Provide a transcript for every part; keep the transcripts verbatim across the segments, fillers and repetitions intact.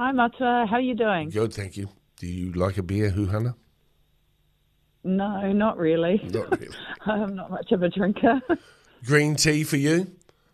Hi, Matua. How are you doing? Good, thank you. Do you like a beer, Huhana? No, not really. Not really. I'm not much of a drinker. Green tea for you?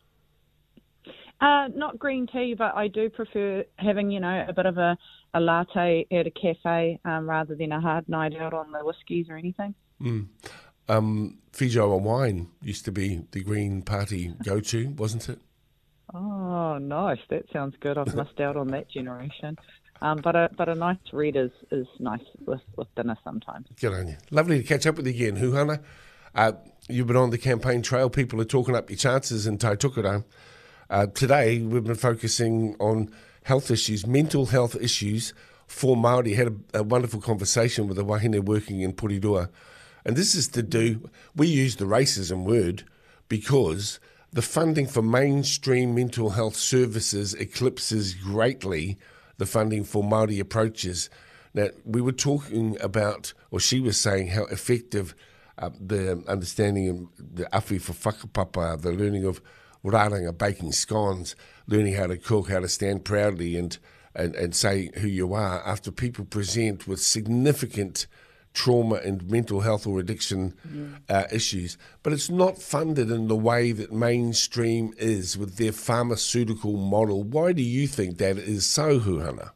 Uh, not green tea, but I do prefer having, you know, a bit of a, a latte at a cafe um, rather than a hard night out on the whiskies or anything. Mm. Um, Feijoa wine used to be the Green Party go-to, wasn't it? Oh, nice. That sounds good. I've missed out on that generation. Um, but a but a nice read is, is nice with, with dinner sometimes. Good on you. Lovely to catch up with you again, Huhana. Uh, you've been on the campaign trail. People are talking up your chances in Taitukuto. Uh, today, we've been focusing on health issues, mental health issues for Māori. Had a, a wonderful conversation with a wahine working in Porirua. And this is to do, we use the racism word because the funding for mainstream mental health services eclipses greatly the funding for Māori approaches. Now, we were talking about, or she was saying, how effective uh, the understanding of the awhi for whakapapa, the learning of rāranga, baking scones, learning how to cook, how to stand proudly and, and, and say who you are after people present with significant trauma and mental health or addiction mm. uh, issues. But it's not funded in the way that mainstream is with their pharmaceutical model. Why do you think that is so, Huhana?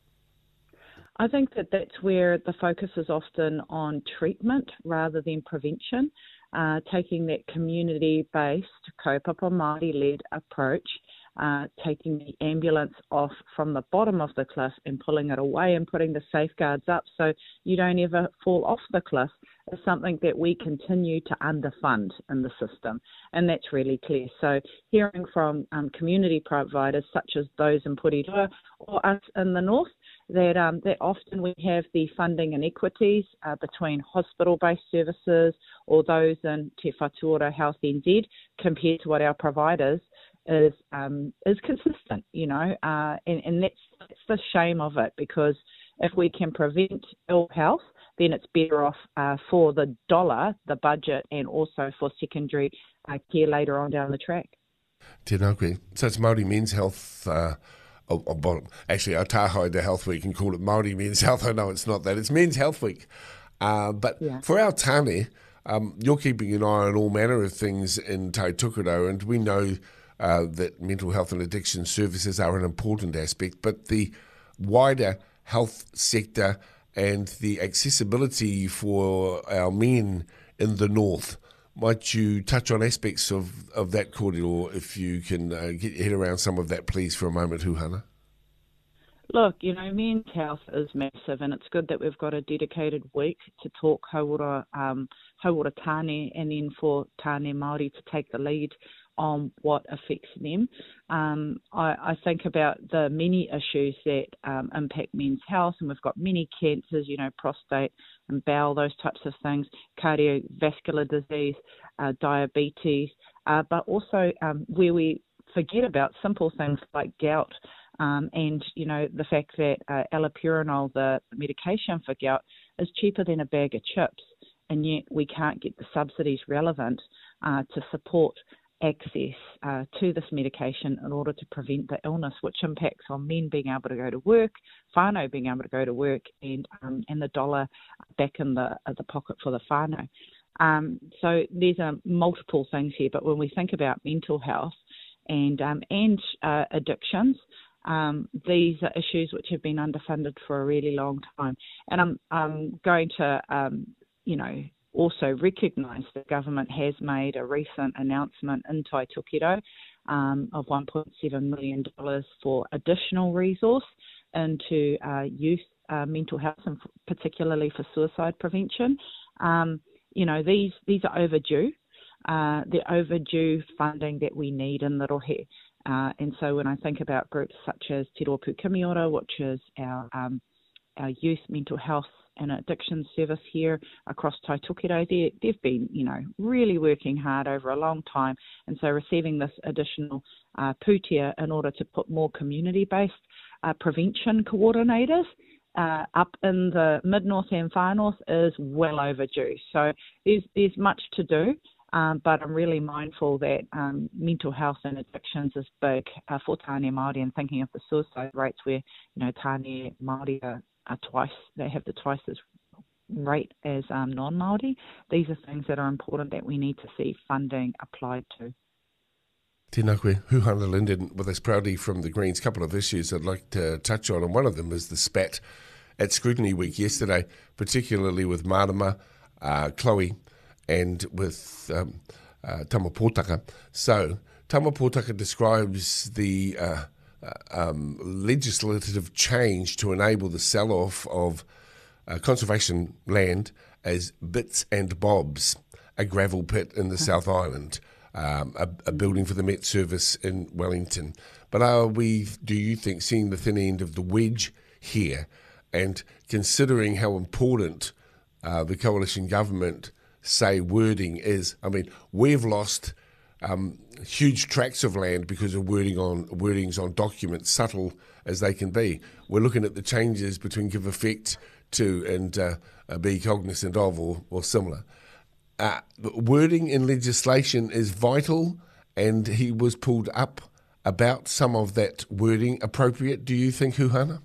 I think that that's where the focus is often on treatment rather than prevention. Uh, taking that community-based kaupapa Māori-led approach, uh, taking the ambulance off from the bottom of the cliff and pulling it away and putting the safeguards up so you don't ever fall off the cliff is something that we continue to underfund in the system, and that's really clear. So hearing from um, community providers such as those in Porirua or us in the north, that um, that often we have the funding inequities uh, between hospital-based services or those in Te Whatuora Health N Z compared to what our providers is um, is consistent, you know, uh, and, and that's, that's the shame of it, because if we can prevent ill health, then it's better off uh, for the dollar, the budget, and also for secondary uh, care later on down the track. Tēnā koe. So it's Māori Men's Health. Uh, oh, oh, actually, Otago the Health Week and call it Māori Men's Health. I know it's not that. It's Men's Health Week. Uh, but yeah. For our tāne, um, you're keeping an eye on all manner of things in Taitukuto, and we know uh, that mental health and addiction services are an important aspect, but the wider health sector and the accessibility for our men in the north. Might you touch on aspects of, of that corridor, if you can uh, get your head around some of that, please, for a moment, Huhana? Look, you know, men's health is massive, and it's good that we've got a dedicated week to talk hauora, um, hauora tāne, and then for tāne Māori to take the lead on what affects them. Um, I, I think about the many issues that um, impact men's health, and we've got many cancers, you know, prostate and bowel, those types of things, cardiovascular disease, uh, diabetes, uh, but also um, where we forget about simple things like gout, um, and, you know, the fact that uh, allopurinol, the medication for gout, is cheaper than a bag of chips, and yet we can't get the subsidies relevant uh, to support access uh, to this medication in order to prevent the illness, which impacts on men being able to go to work, whānau being able to go to work, and um, and the dollar back in the uh, the pocket for the whānau. Um, so there's uh, multiple things here, but when we think about mental health and um, and uh, addictions, um, these are issues which have been underfunded for a really long time. And I'm I'm going to um, you know. also recognise the government has made a recent announcement in Taitukuto um, of one point seven million dollars for additional resource into uh, youth uh, mental health, and particularly for suicide prevention. Um, you know, these these are overdue. Uh, they're overdue funding that we need in Rohe. Uh, and so when I think about groups such as Te Rōpū Kimiora, which is our um, our youth mental health and addiction service here across Taitukuto, they, they've been, you know, really working hard over a long time. And so receiving this additional uh, pūtea in order to put more community-based uh, prevention coordinators uh, up in the mid-north and far north is well overdue. So there's, there's much to do. Um, but I'm really mindful that um, mental health and addictions is big uh, for Tāne Māori, and thinking of the suicide rates where, you know, Tāne Māori are, are twice, they have the twice as rate as um, non-Māori. These are things that are important that we need to see funding applied to. Tēnā koe, Huhana Linden with us proudly from the Greens. A couple of issues I'd like to touch on, and one of them is the spat at Scrutiny Week yesterday, particularly with Marama, uh, Chloe, and with um, uh, Tama Pōtaka. So, Tama Pōtaka describes the uh, uh, um, legislative change to enable the sell-off of uh, conservation land as bits and bobs, a gravel pit in the South Island, um, a, a building for the Met Service in Wellington. But are we, do you think, seeing the thin end of the wedge here, and considering how important uh, the coalition government say wording is? I mean, we've lost um, huge tracts of land because of wording on wordings on documents, subtle as they can be. We're looking at the changes between give effect to and uh, uh, be cognizant of or, or similar. Uh, wording in legislation is vital, and he was pulled up about some of that wording appropriate, do you think, Huhana?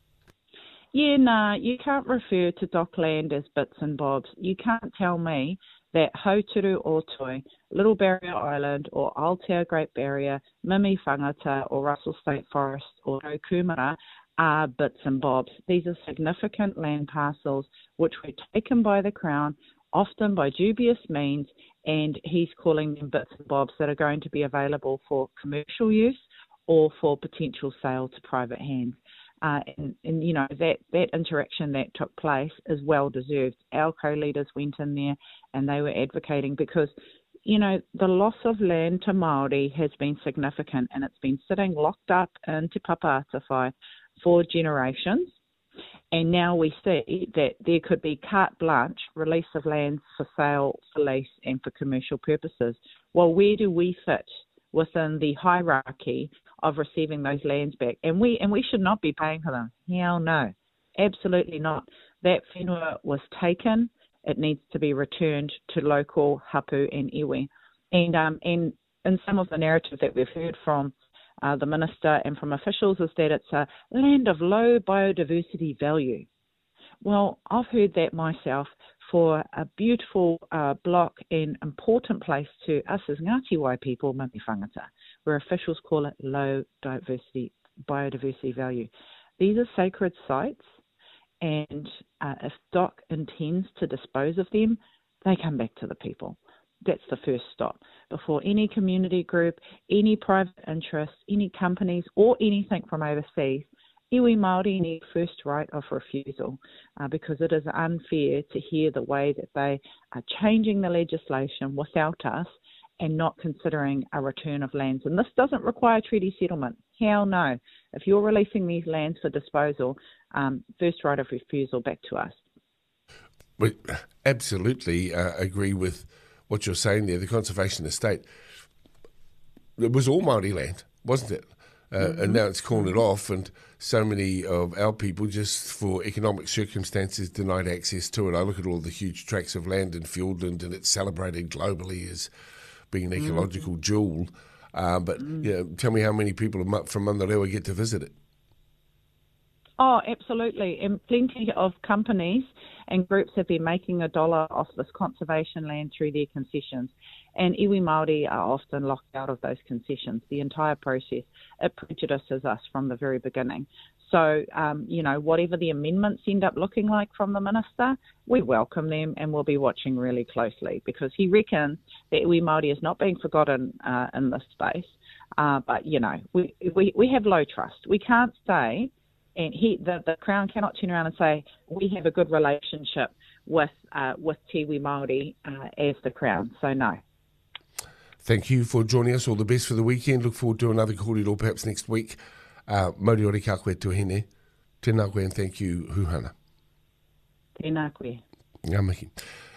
Yeah, no, you can't refer to dockland as bits and bobs. You can't tell me that Hauturu Otoi, Little Barrier Island, or Aotea Great Barrier, Mimi Whangata, or Russell State Forest, or Kumara are bits and bobs. These are significant land parcels which were taken by the Crown, often by dubious means, and he's calling them bits and bobs that are going to be available for commercial use or for potential sale to private hands. Uh, and, and, you know, that, that interaction that took place is well deserved. Our co-leaders went in there and they were advocating because, you know, the loss of land to Māori has been significant, and it's been sitting locked up in Te Papa Atawhai for generations. And now we see that there could be carte blanche release of lands for sale, for lease, and for commercial purposes. Well, where do we fit within the hierarchy of receiving those lands back? And we and we should not be paying for them. Hell no, absolutely not. That whenua was taken. It needs to be returned to local hapu and iwi. And um and in some of the narrative that we've heard from uh, the minister and from officials is that it's a land of low biodiversity value. Well, I've heard that myself for a beautiful uh, block and important place to us as Ngāti Wai people, Mimi Whangata, where officials call it low diversity, biodiversity value. These are sacred sites, and uh, if D O C intends to dispose of them, they come back to the people. That's the first stop. Before any community group, any private interests, any companies, or anything from overseas, iwi Māori need first right of refusal, uh, because it is unfair to hear the way that they are changing the legislation without us and not considering a return of lands. And this doesn't require treaty settlement. Hell no. If you're releasing these lands for disposal, um, first right of refusal back to us. We absolutely uh, agree with what you're saying there. The conservation estate, it was all Māori land, wasn't it? Uh, mm-hmm. And now it's cornered off, and so many of our people, just for economic circumstances, denied access to it. I look at all the huge tracts of land in Fiordland, and it's celebrated globally as being an ecological mm. jewel. Uh, but mm. you know, tell me how many people from Mandarewa get to visit it. Oh, absolutely. And plenty of companies and groups have been making a dollar off this conservation land through their concessions. And iwi Māori are often locked out of those concessions. The entire process, it prejudices us from the very beginning. So, um, you know, whatever the amendments end up looking like from the minister, we welcome them, and we'll be watching really closely, because he reckons that iwi Māori is not being forgotten uh, in this space. Uh, but, you know, we, we, we have low trust. We can't say... And he, the, the Crown cannot turn around and say, we have a good relationship with uh, with Tiwi Māori uh, as the Crown. So, no. Thank you for joining us. All the best for the weekend. Look forward to another kōrero perhaps next week. Uh, Moriori ka koe tuhine. Tēnā koe, and thank you, Huhana. Tēnā koe. Ngā mihi.